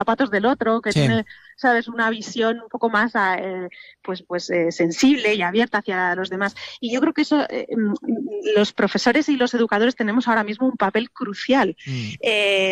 zapatos del otro, que tiene, ¿sabes?, una visión un poco más sensible y abierta hacia los demás. Y yo creo que eso, los profesores y los educadores tenemos ahora mismo un papel crucial.